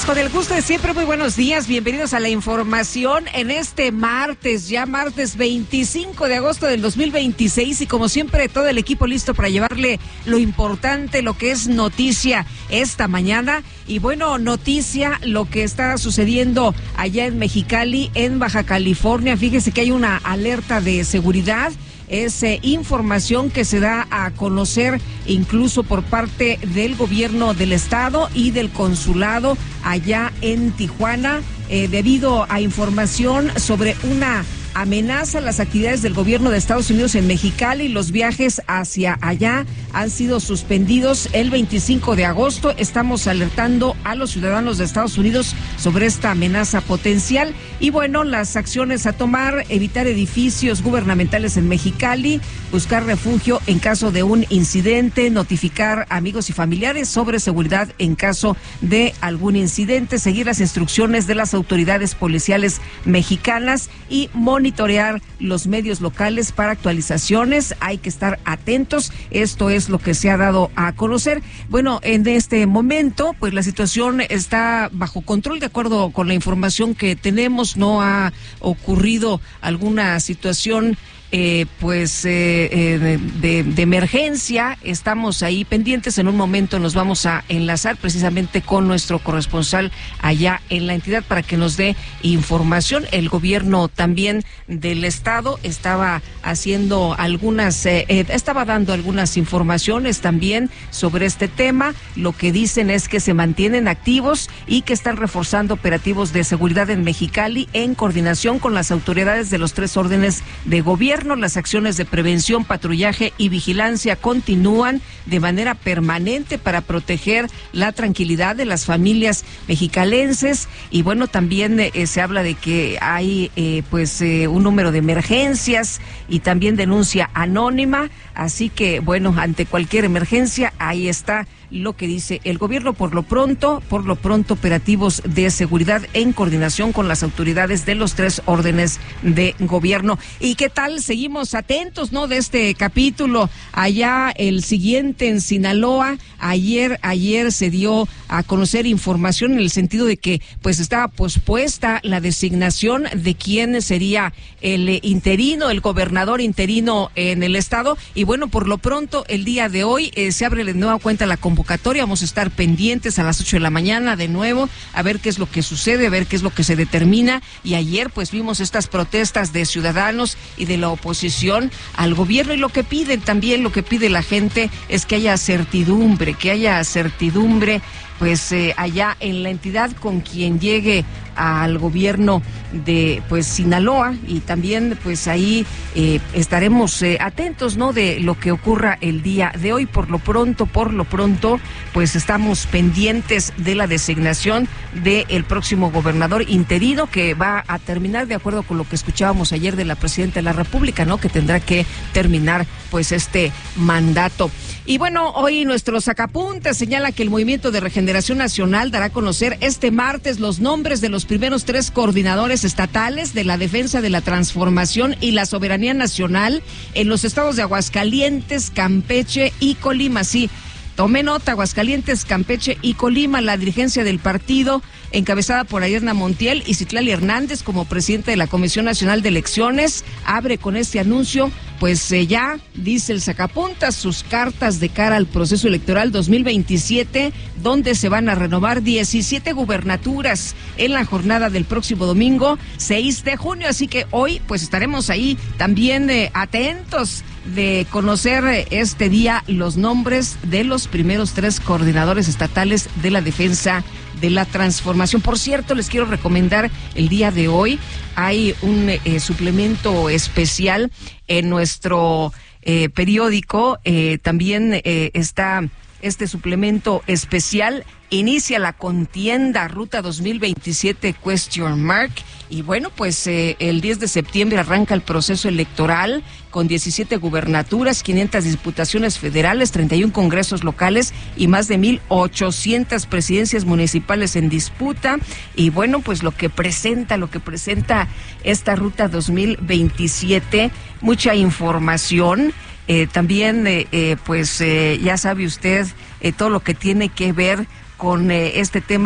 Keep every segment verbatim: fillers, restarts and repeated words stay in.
Pues con el gusto de siempre, muy buenos días, bienvenidos a la información en este martes, ya martes veinticinco de agosto del dos mil veintiséis, y como siempre todo el equipo listo para llevarle lo importante, lo que es noticia esta mañana. Y bueno, noticia lo que está sucediendo allá en Mexicali, en Baja California. Fíjese que hay una alerta de seguridad. Es eh, información que se da a conocer incluso por parte del gobierno del estado y del consulado allá en Tijuana, eh, debido a información sobre una amenaza a las actividades del gobierno de Estados Unidos en Mexicali. Los viajes hacia allá han sido suspendidos el veinticinco de agosto. Estamos alertando a los ciudadanos de Estados Unidos sobre esta amenaza potencial. Y bueno, las acciones a tomar: evitar edificios gubernamentales en Mexicali, buscar refugio en caso de un incidente, notificar a amigos y familiares sobre seguridad en caso de algún incidente, seguir las instrucciones de las autoridades policiales mexicanas y monitorear los medios locales para actualizaciones. Hay que estar atentos. Esto es lo que se ha dado a conocer. Bueno, en este momento, pues la situación está bajo control, de acuerdo con la información que tenemos. No ha ocurrido alguna situación Eh, pues eh, eh, de, de emergencia. Estamos ahí pendientes. En un momento nos vamos a enlazar precisamente con nuestro corresponsal allá en la entidad para que nos dé información. El gobierno también del estado estaba haciendo algunas, eh, eh, estaba dando algunas informaciones también sobre este tema. Lo que dicen es que se mantienen activos y que están reforzando operativos de seguridad en Mexicali en coordinación con las autoridades de los tres órdenes de gobierno. Las acciones de prevención, patrullaje y vigilancia continúan de manera permanente para proteger la tranquilidad de las familias mexicalenses. Y bueno, también eh, se habla de que hay eh, pues eh, un número de emergencias y también denuncia anónima. Así que bueno, ante cualquier emergencia, ahí está lo que dice el gobierno. Por lo pronto, por lo pronto, operativos de seguridad en coordinación con las autoridades de los tres órdenes de gobierno. ¿Y qué tal? Seguimos atentos, ¿no?, de este capítulo. Allá el siguiente en Sinaloa. Ayer, ayer se dio a conocer información en el sentido de que pues estaba pospuesta la designación de quién sería el interino, el gobernador interino en el estado. Y bueno, por lo pronto, el día de hoy eh, se abre de nueva cuenta la convocatoria. Vamos a estar pendientes a las ocho de la mañana de nuevo, a ver qué es lo que sucede, a ver qué es lo que se determina. Y ayer pues vimos estas protestas de ciudadanos y de la oposición al gobierno, y lo que piden también, lo que pide la gente es que haya certidumbre, que haya certidumbre pues eh, allá en la entidad con quien llegue al gobierno de pues Sinaloa. Y también pues ahí eh, estaremos eh, atentos, ¿no?, de lo que ocurra el día de hoy. Por lo pronto, por lo pronto, pues estamos pendientes de la designación del próximo gobernador interino, que va a terminar, de acuerdo con lo que escuchábamos ayer de la presidenta de la República, ¿no?, que tendrá que terminar pues este mandato. Y bueno, hoy nuestro sacapuntas señala que el Movimiento de Regeneración Nacional dará a conocer este martes los nombres de los primeros tres coordinadores estatales de la defensa de la transformación y la soberanía nacional en los estados de Aguascalientes, Campeche y Colima. Sí, tome nota: Aguascalientes, Campeche y Colima. La dirigencia del partido, encabezada por Ariadna Montiel y Citlali Hernández como presidente de la Comisión Nacional de Elecciones, abre con este anuncio, pues eh, ya, dice el sacapuntas, sus cartas de cara al proceso electoral dos mil veintisiete, donde se van a renovar diecisiete gubernaturas en la jornada del próximo domingo seis de junio. Así que hoy pues estaremos ahí también eh, atentos de conocer eh, este día los nombres de los primeros tres coordinadores estatales de la defensa de la transformación. Por cierto, les quiero recomendar el día de hoy, hay un eh, suplemento especial en nuestro eh, periódico. Eh, también eh, está este suplemento especial: inicia la contienda Ruta dos mil veintisiete question mark. Y bueno, pues eh, el diez de septiembre arranca el proceso electoral con diecisiete gubernaturas, quinientas diputaciones federales, treinta y uno congresos locales y más de mil ochocientas presidencias municipales en disputa. Y bueno, pues lo que presenta, lo que presenta esta Ruta dos mil veintisiete, mucha información. Eh, también, eh, eh, pues eh, ya sabe usted eh, todo lo que tiene que ver con eh, este tema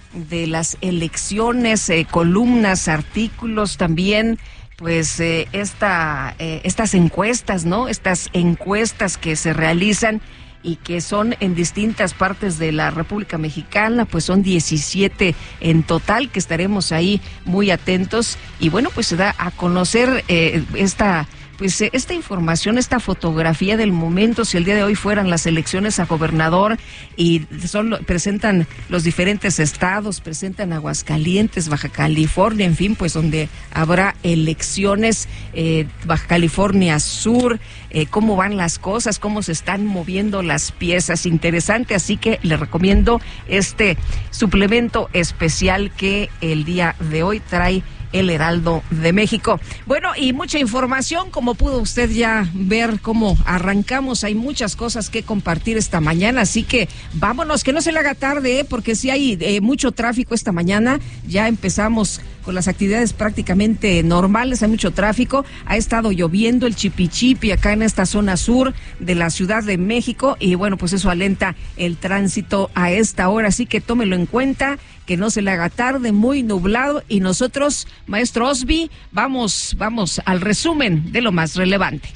de las elecciones, eh, columnas, artículos también, pues eh, esta, eh, estas encuestas, ¿no? Estas encuestas que se realizan y que son en distintas partes de la República Mexicana, pues son diecisiete en total, que estaremos ahí muy atentos. Y bueno, pues se da a conocer eh, esta... Pues esta información, esta fotografía del momento, si el día de hoy fueran las elecciones a gobernador y son, presentan los diferentes estados, presentan Aguascalientes, Baja California, en fin, pues donde habrá elecciones, eh, Baja California Sur, eh, cómo van las cosas, cómo se están moviendo las piezas, interesante, así que le recomiendo este suplemento especial que el día de hoy trae El Heraldo de México. Bueno, y mucha información, como pudo usted ya ver cómo arrancamos, hay muchas cosas que compartir esta mañana, así que vámonos, que no se le haga tarde, ¿eh? Porque si hay eh, mucho tráfico esta mañana, ya empezamos con las actividades prácticamente normales, hay mucho tráfico, ha estado lloviendo el chipichipi acá en esta zona sur de la Ciudad de México y bueno, pues eso alenta el tránsito a esta hora, así que tómelo en cuenta, que no se le haga tarde, muy nublado, y nosotros, maestro Osby, vamos, vamos al resumen de lo más relevante.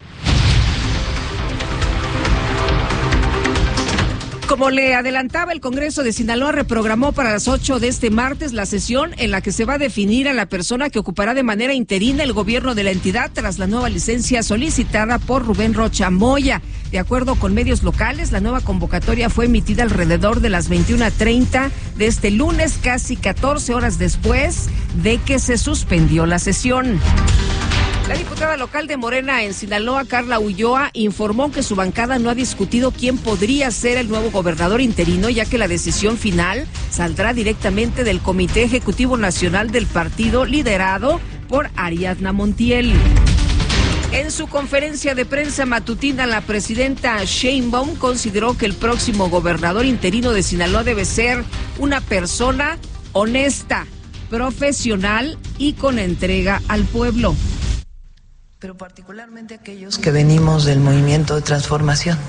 Como le adelantaba, el Congreso de Sinaloa reprogramó para las ocho de este martes la sesión en la que se va a definir a la persona que ocupará de manera interina el gobierno de la entidad tras la nueva licencia solicitada por Rubén Rocha Moya. De acuerdo con medios locales, la nueva convocatoria fue emitida alrededor de las veintiuna treinta de este lunes, casi catorce horas después de que se suspendió la sesión. La diputada local de Morena en Sinaloa, Carla Ulloa, informó que su bancada no ha discutido quién podría ser el nuevo gobernador interino, ya que la decisión final saldrá directamente del Comité Ejecutivo Nacional del partido, liderado por Ariadna Montiel. En su conferencia de prensa matutina, la presidenta Sheinbaum consideró que el próximo gobernador interino de Sinaloa debe ser una persona honesta, profesional y con entrega al pueblo. Pero particularmente aquellos que venimos del movimiento de transformación.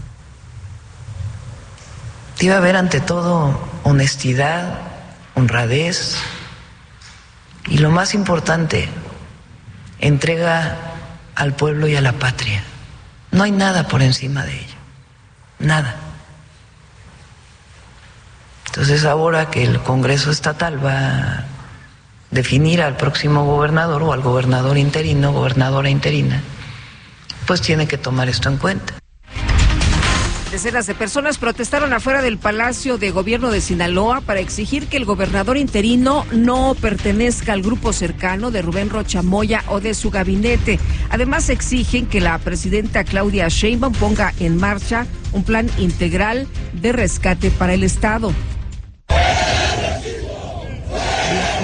Debe haber ante todo honestidad, honradez y lo más importante, entrega al pueblo y a la patria. No hay nada por encima de ello, nada. Entonces ahora que el Congreso Estatal va a definir al próximo gobernador o al gobernador interino, gobernadora interina, pues tiene que tomar esto en cuenta. Decenas de personas protestaron afuera del Palacio de Gobierno de Sinaloa para exigir que el gobernador interino no pertenezca al grupo cercano de Rubén Rocha Moya o de su gabinete. Además, exigen que la presidenta Claudia Sheinbaum ponga en marcha un plan integral de rescate para el Estado.